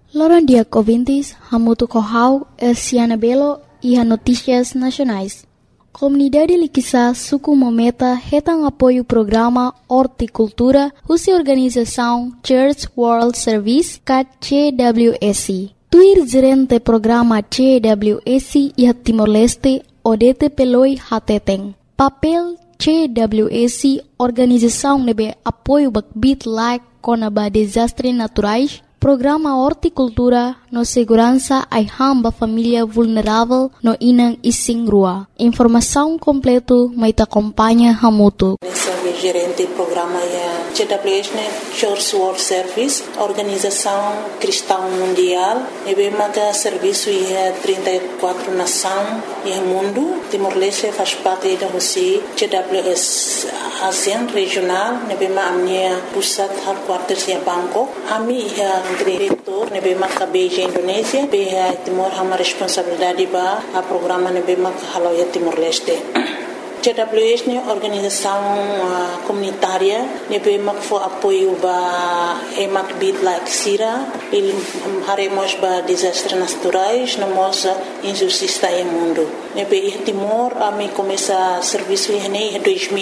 Loran dia ouvintes, Hamutu Kohau, Elsiana Belo e a Notícias Nacionais. Comunidade Liquiçá Suku Mometa retam apoio programa Horticultura, cuja organização Church World Service, CWSC. Tuir gerente programa CWSC e Timor-Leste, Odete Peloi Hateteng. Papel CWSC, organização nebe apoio bakbit like conaba desastres naturais, programa Horticultura no segurança ai hamba família vulnerável no inang ising rua. Informação completo mai te acompanha Hamutu. Gerente do programa CWS, Church World Service, Organização Cristã Mundial, e bem que serviço é 34 nações e mundo. Timor-Leste faz parte da Rússia, CWS ASEAN regional, e bem a minha pusat headquarters em Bangkok. A minha diretor, e bem que Beijing Indonésia, bem Timor uma responsabilidade para o programa e bem que haloia Timor-Leste. CWS é uma organização comunitária que foi apoio para emak bit like sira, ele haremos para desastres naturais, nós injustiça no mundo. Nebe Timor a mim começa serviço em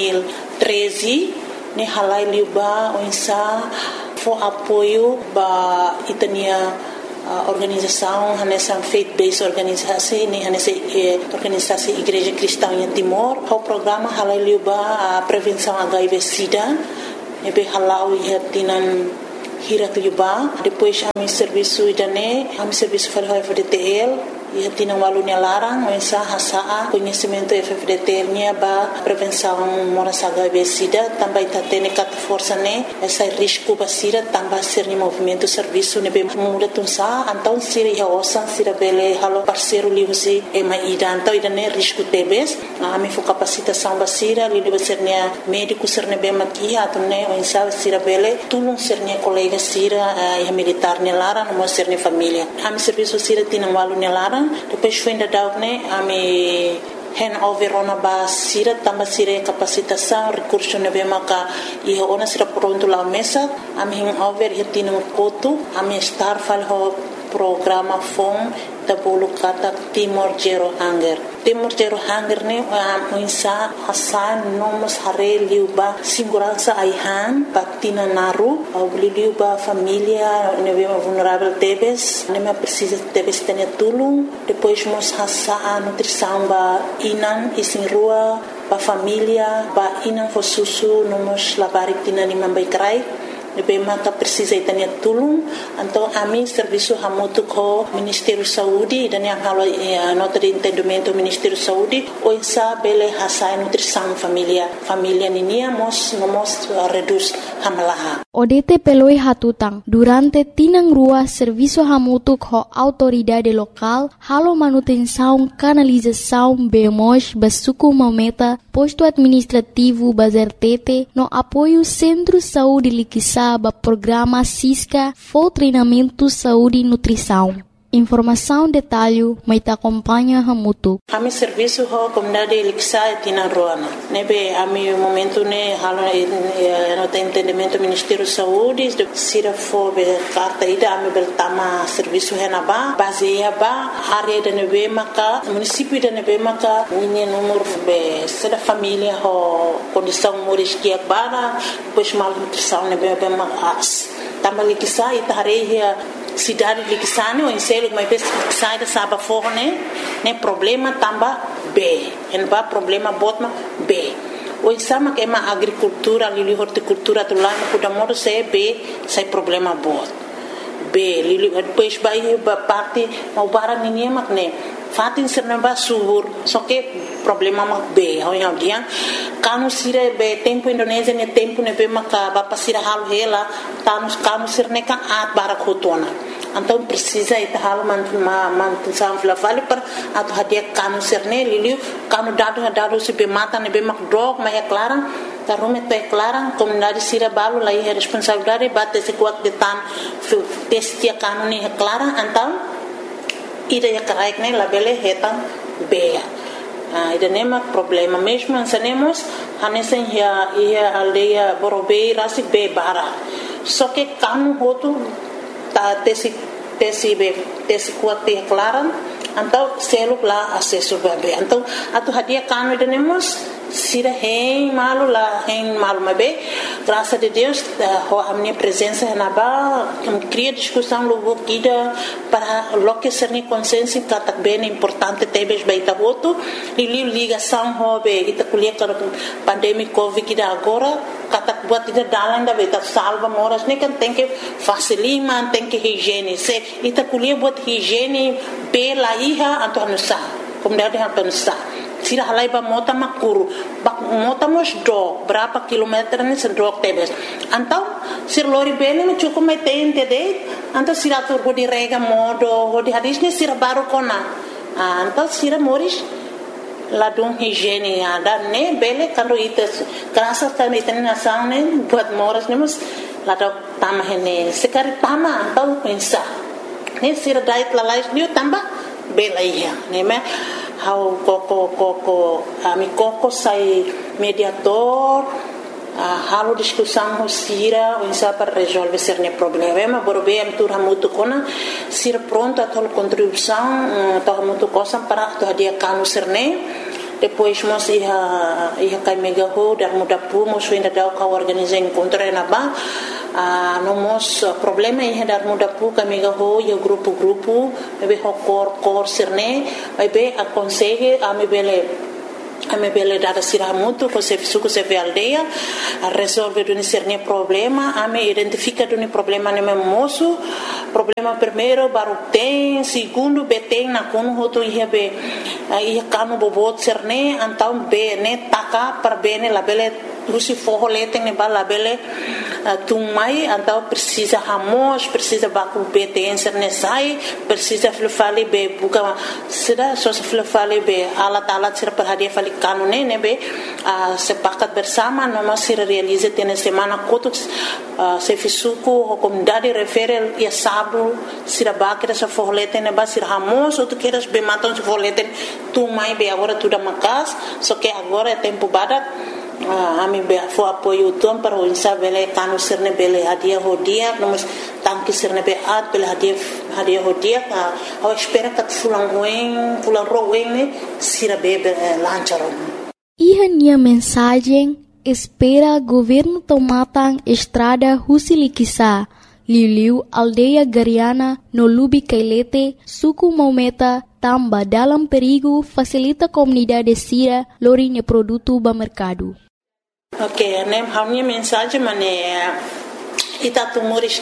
2013, ne halai liuba onsa foi apoio para itania organização, nessa faith-based organização, nessa organização Igreja Cristã em Timor, o programa halal liuba a prevenção HIV/SIDA, nebe halal ihatinan hirak liuba, depois a mi serviço idane, a mi serviço para o FDTL, ihatinan walunya larang, mensa hasa conhecimento FDTL nya ba prevenção moras HIV/SIDA, também tatene kat força ne, essa risco ba SIDA, também ser ni movimento serviço nebe muda tunsa, então sira ia osan sira bele halo parceiro liusi ema ida, então idane risco tebes, a mi fo capacitação ba sira, li ba ser nia médico ser nebe makia, atune mensa sira bele tulung ser nia colega sira ia militar ne larang, mo ser ni família. A mi serviço sira tinan walunya larang, depois foi ainda daune a me handover ona ba sira tamba sira capacitação recurso nebe maka e ona sira pronto lá mesa a me handover e tino koto a me estar fal ho programa fom da bolo kata Timor Zero Hunger. Timor Zero Hunger ne muinsa hasan nomos hare liuba segurança aihan patina naru au liuba família nebe vulnerável tebes nebe precisa tebes tenia tulung depois mos hasa a nutrição ba inan isin rua ba família ba inan fosusu nomos labarik tina ni mambai krai nebe maka precisa itania tulung então a mim serviço hamutu ko Ministério Saúde dan yang halo nota de entendimento Ministério Saúde o insa bele hasa nutrição família ninia mos reduz hamalaha Odete peloi hatutang durante tinang rua serviço hamutu ko autoridade local halo manutenção canalização bemos basuku mometa posto administrativo bazertete no apoio Centro Saúde Liquiçá ba programa Cisca for treinamento saúde e nutrição. Informação detalhe mai te acompanha Hamutu. A mi serviço ho comunidade Liquiçá tina roana. Nebe a mi momento ne halo no entendimento Ministério Saúde sira fo be carta ida a mi beltama serviço henaba baseia ba área de nebe maka município de nebe maka ninha número be seda família ho condição moris que bara depois mal nutrição nebe be mas tama Liquiçá itareia cidade Liquiçá ne o enselo mas sai da saba forne ne problema tamba B en ba problema botma B o exama que é uma agricultura lili horticultura tu lá no kuda modo se B sai problema bot B lili depois vai parte mau barang ninguém mak ne fatin serna ba subur só que problema mak B ho yang dia kanu sire be tempo Indonésia ne tempo ne be maka ba pasira hal hela kanu sirne ka at barak hotona então precisa ita hal mantu samfla vale per atu hadia kanu serne liliu kanu dado se be mata ne be mak drog ma é clara tarume to é clara comunidade sira balu lai é responsabilidade bate se kuat de tan testia kanu ne é clara então ida ya karaik ne labele hetan beia ida nema problema mesmo ansanemos hanesen ia aldeia borobei rasi be bara só que kanu hotu ta tesi tesi kuat te klaran então selo lá acesso bebê então atu hadia kanu denemos sira hein malu mabe graças a Deus a minha presença na ba cria discussão logo ida para loque ser ni consciência que tá bem importante tebes baita voto e ligação hobe ita colher para pandemia covid ida agora kata buat ida dalan da beta salva moras ne kan tem que facilima tem que higiene se ita colher buat higiene pela iha anto anusa comunidade anto anusa sira halai ba mota makuru mota mos do berapa kilometer ni sedok tebes antau sir lori bene no cukup metente de antau sira tur go di rega modo go di hadis ni sira baru kona antau sira moris ladung higiene ada ne bele kalau itu kerasa kan itu nasang ne buat moras ne mus ladok tamahene sekali tama antau pensa ne sira diet lalais ni tambah bela iya ne me how koko ami koko sai mediator halo discussão sira insa para resolver certo problema borbe am tur hamutu kona sira pronto a tol contribuição to hamutu cosa para to dia kanu cerne depois mos ia kai mega ho dar muda pu mos ainda dau ka organizar encontro na ba no mos problema ia dar muda pu ka mega ho ia grupo be ho cor cerne be aconselhe a me bele dada sira muito com se suco se aldeia a resolver do cerne problema a me identifica do problema no meu moço problema primeiro baru tem segundo beteng na kono hoto ia kanu bobot cerne então be ne taka per bene la bele lusi forro leteng ne bala bele tumai então precisa ramos precisa baku beteng cerne sai precisa fale be buka sira so fale be alat sira per hadia fale kanu ne be sepakat bersama noma sira realize tene semana kotuk se fisuku comunidade referel ia sábado sira bakira sa forro leteng ne ba sira ramos outro queiras be matam se forro leteng tumai be agora tudo makas só que agora é tempo badak ami be fo apoio tom para o insa bele kanu sirne bele hadia hodia nomos tanki sirne be at bele hadia hodia a espera que fulan roen ne sira be lancharon Minha mensagem espera governo tomatan estrada Husilikisa Liliu aldeia Gariana no Lubi Kailete suku Maumeta tamba dalam perigo facilita comunidade sira lorinha produto ba mercado. Ok, a minha mensagem é itatu moris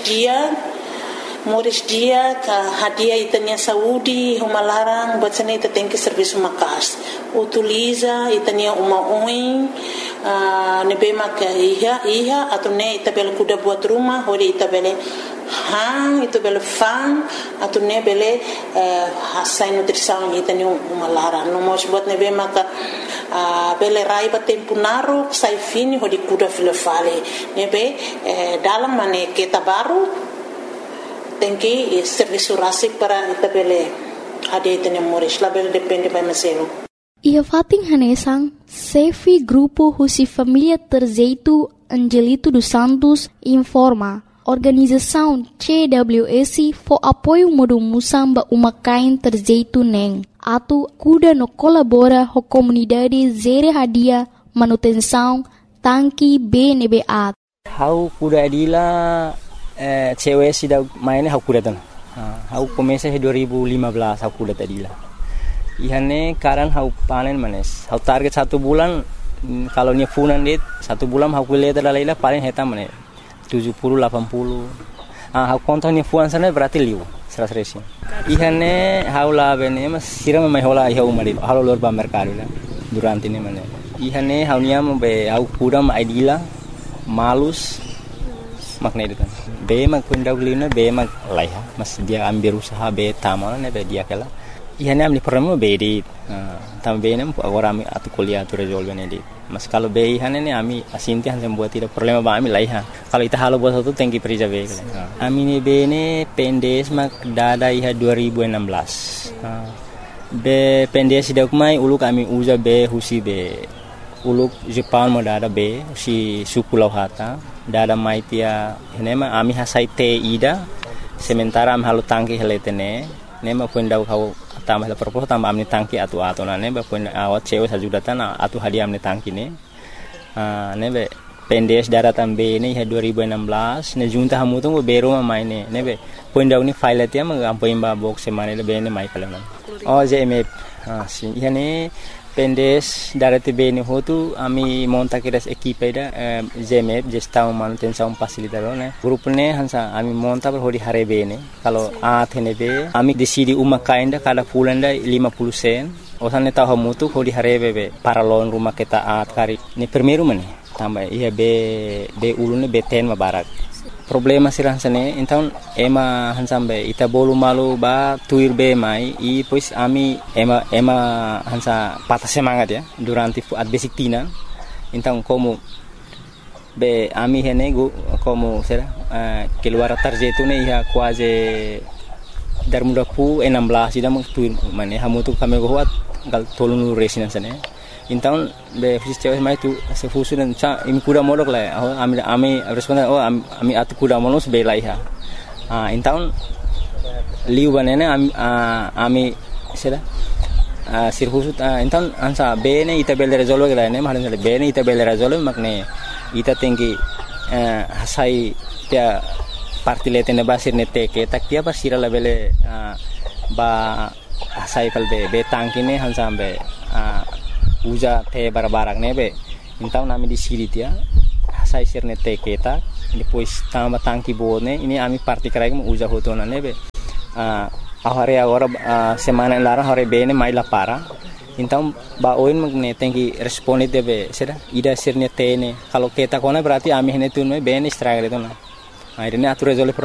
dia ka hadia itania saúde uma larang bacana ita tem que serviço makas utiliza itania uma oin nebe maka iha atau ne ita bel kuda buat rumah hori ita bele ita bele fan atau ne bele hasai nutrição itania uma larang no mos buat nebe maka bele raiba tempo naru sai fini hori kuda filefale nebe dalam mane kita baru tem que serviço rasik para itabele ade itene moris label depende by meselo ia fating hanesang sefi grupo husi família terzeito Angelito dos Santos informa organização CWS for apoio modo musamba uma kain terzeito neng atu kuda no colabora ho comunidade zere hadia manutenção tanki BNBA how kuda adila cewek sudah mainnya aku datang. Aku komesa 2015 aku datang tadi lah. Ihane karan aku panen manes. Aku target 1 bulan kalau nya funan dit 1 bulan aku lihat adalah paling hetam manes 70-80. Aku kontak nya funan sana berarti liu 100. Ihane aku lah bene mas siram mai hola iha umari. Halo lor ba mercado lah durante ini manes. Ihane aku nya be aku kuram idila malus makna itu kan. Be mag kundaglina be mag laiha mas dia ambil usaha be tamal ne be dia kala ihane amni problema be di tam be nem agora ami atu kuliah tu resolve ne di mas kalau be ihane ne ami asinti han buat tidak problema ba ami laiha kalau ita halo bos tu tengki perija be ami ne be ne pendes mag dada iha 2016 be pendes dak mai uluk ami uza be husi be uluk Jepang mo dada be si suku lauhata dada maitia henema ami hasai te ida sementara am halu tangki heletene ne ma pun dau kau tambah la propos tambah amni tangki atu na ne ba pun awat cewe sajudatan atu hadiah amni tangki ne ne be pendes daratan be ne 2016 ne junta hamu tu bero ma mai ne be pun dau ni file tia ma ampo imba box semane le be ne mai kala oh JMF si yani pendes darati be ne hotu ami monta kiras equipe da JMF gestão manutenção facilitador ne grupo ne hansa ami monta per hodi hare be ne kalau athene be ami decidi uma kainda kada pulanda 50 sen osan tahu hamu tu hodi hare be para lon rumah kita at kari ni primeiro mane tambah iya be ulune be ten mabarak problema sirang sane então ema hansambe ita bolu malu ba tuir be mai e pois ami ema hansa patah semangat ya durante at basic tina então como be ami hene como será keluar tarjetu ne ia quase dar muda pu 16 ida tuir mane hamu tu kami goat gal tolunu resinan sane então be fisios mai tu se fusu dan cha imi kuda molok la ami responda ami atu kuda molos be lai ha então liu banene ami sera sir fusu então ansa be ne ita bel resolve la ne mahalan be ne ita bel resolve makne ita tinggi hasai tia parti letene basir ne teke tak tia basira la bele ba hasai kal be tangki ne hansa be uja te barbarak nebe então nami di siri tia sai sirne te keta depois tamba tangki bone ini ami parti krai mo uja hotona nebe ahare agora semana lara hore bene mai la para então ba oin magne tenki responde debe sera ida sirne te ne kalau keta kona berarti ami hene tunme bene stragre tona akhirnya atur resolve